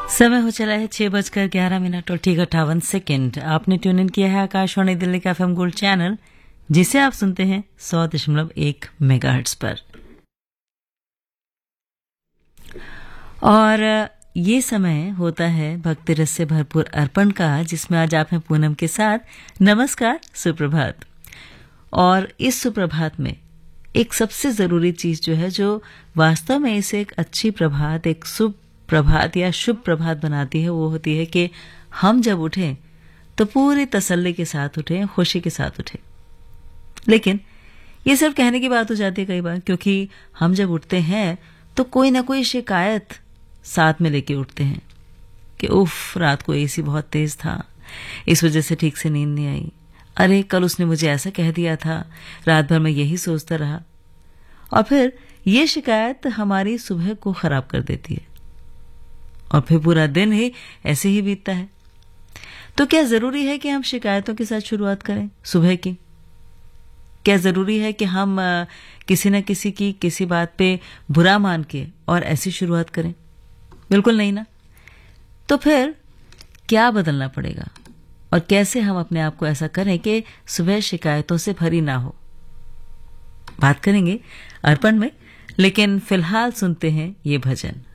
समय हो चला है 6:11 और ठीक 58 आपने ट्यून इन किया है आकाशवाणी दिल्ली का एफएम गोल्ड चैनल, जिसे आप सुनते हैं 100.1 मेगाहर्ट्ज पर। और ये समय होता है भक्ति रस से भरपूर अर्पण का, जिसमें आज आप हैं पूनम के साथ। नमस्कार, सुप्रभात। और इस सुप्रभात में एक सबसे जरूरी चीज जो है, जो वास्तव में इसे एक अच्छी प्रभात, एक शुभ प्रभात या शुभ प्रभात बनाती है, वो होती है कि हम जब उठें तो पूरी तसल्ली के साथ उठें, खुशी के साथ उठें। लेकिन ये सिर्फ कहने की बात हो जाती है कई बार, क्योंकि हम जब उठते हैं तो कोई ना कोई शिकायत साथ में लेके उठते हैं कि उफ, रात को एसी बहुत तेज था, इस वजह से ठीक से नींद नहीं आई। अरे, कल उसने मुझे ऐसा कह दिया था, रात भर मैं यही सोचता रहा। और फिर ये शिकायत हमारी सुबह को खराब कर देती है और फिर पूरा दिन ही ऐसे ही बीतता है। तो क्या जरूरी है कि हम शिकायतों के साथ शुरुआत करें सुबह की? क्या जरूरी है कि हम किसी न किसी की किसी बात पे बुरा मान के और ऐसी शुरुआत करें? बिल्कुल नहीं ना। तो फिर क्या बदलना पड़ेगा और कैसे हम अपने आप को ऐसा करें कि सुबह शिकायतों से भरी ना हो? बात करेंगे अर्पण में, लेकिन फिलहाल सुनते हैं ये भजन।